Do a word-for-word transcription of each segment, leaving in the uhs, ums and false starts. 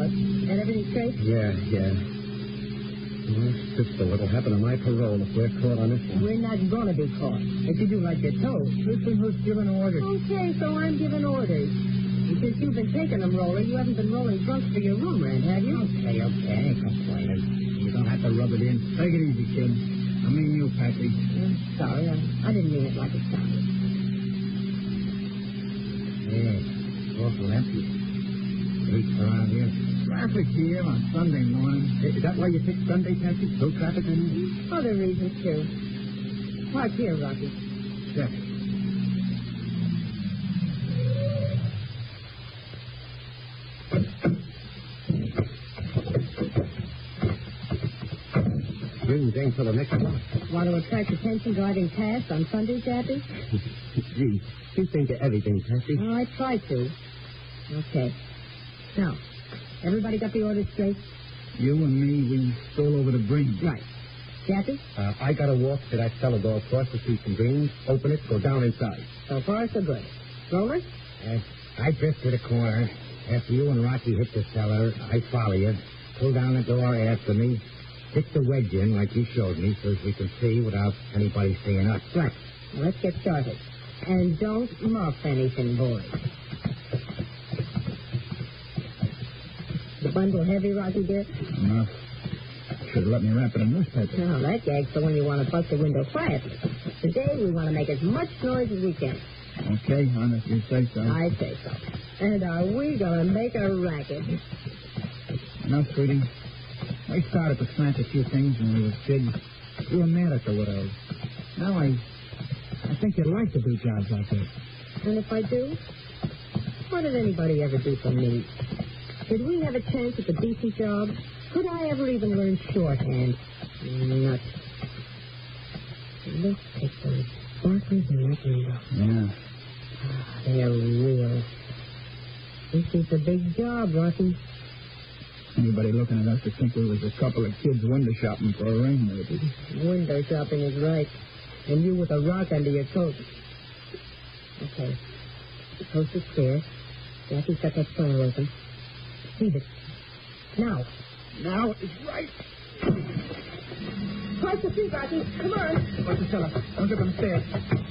Robert. And everything straight? Yeah, yeah. Well, sister, what'll happen to my parole if we're caught on this one? We're not going to be caught. If you do like you're told. Listen, who's giving orders? Okay, so I'm giving orders. And since you've been taking them, Roller, you haven't been rolling drunks for your room rent, have you? Okay, okay, I ain't complaining. You don't have to rub it in. Take it easy, kid. I mean you, Patsy. I'm sorry, I, I didn't mean it like it sounded. Yeah, awful empty. Streets around here. Traffic here on Sunday morning. Is that why you picked Sunday, Patsy? No traffic anymore? Other reasons, too. Park here, Rocky. Yeah. Wings ain't for the next one. Want to attract attention driving past on Sunday, Jappy? Gee, you think of everything, Patsy. Well, I try to. Okay. Now, everybody got the orders straight? You and me, we stole over the Breen. Right. Jappy? Uh, I got to walk to that cellar door across the street from Green's, open it, go down inside. So far, so good. Roller? Uh, I drift to the corner. After you and Rocky hit the cellar, I follow you, pull down the door after me, stick the wedge in like you showed me so as we can see without anybody seeing us. Right. Now, let's get started. And don't muff anything, boys. The bundle heavy, Rocky, dear? No. Should have let me wrap it in newspaper. No, that gag's for when you want to bust the window quietly. Today, we want to make as much noise as we can. Okay, hon, if you say so. I say so. And are we going to make a racket? No, sweetie. I started to smash a few things when we were kids. You were mad at the widows. Now I... I think you'd like to do jobs like this. And if I do? What did anybody ever do for me? Did we have a chance at the decent job? Could I ever even learn shorthand? Nuts. Look at those sparklers in that window. Yeah. Ah, they're real. This is a big job, Rocky. Anybody looking at us would think we was a couple of kids window shopping for a ring, maybe. Window shopping is right. And you with a rock under your coat. Okay. The coast is clear. Jackie's got that cellar open. Heave it. Now. Now it's right. Cross the street, Rocky. Come on. What's the cellar? Don't get on the stairs.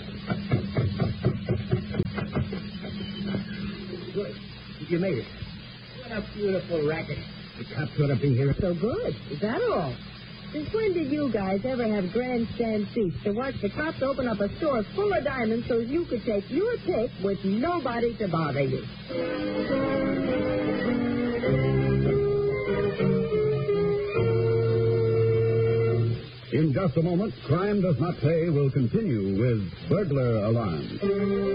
Good. You made it. What a beautiful racket. The cops ought to be here. So good. Is that all? Since when did you guys ever have grandstand seats to watch the cops open up a store full of diamonds so you could take your pick with nobody to bother you? In just a moment, Crime Does Not Pay will continue with Burglar Alarm.